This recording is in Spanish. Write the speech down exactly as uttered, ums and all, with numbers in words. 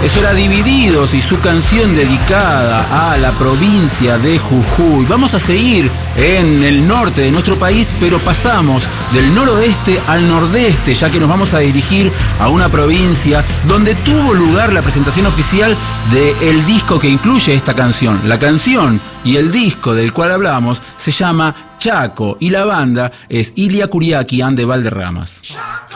Eso era Divididos y su canción dedicada a la provincia de Jujuy. Vamos a seguir en el norte de nuestro país, pero pasamos del noroeste al nordeste, ya que nos vamos a dirigir a una provincia donde tuvo lugar la presentación oficial del disco que incluye esta canción. La canción y el disco del cual hablamos se llama Chaco y la banda es Ilia Kuriaki and the Valderramas.